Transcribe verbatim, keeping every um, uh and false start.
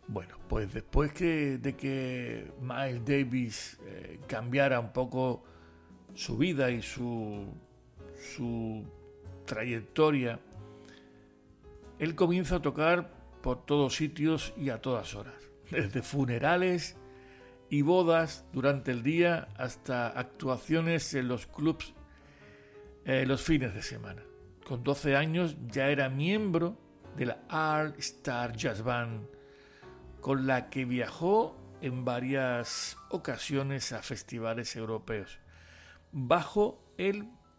Bueno, pues después que, de que Miles Davis eh, cambiara un poco su vida y su, su trayectoria, él comienza a tocar por todos sitios y a todas horas, desde funerales y bodas durante el día hasta actuaciones en los clubs eh, los fines de semana. Con doce años ya era miembro de la All Star Jazz Band, con la que viajó en varias ocasiones a festivales europeos, bajo el